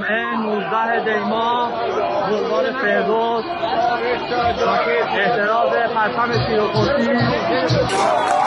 جمعه 19 دی‌ماه بلوار فردوس اعتراض پرچم شیر و خورشید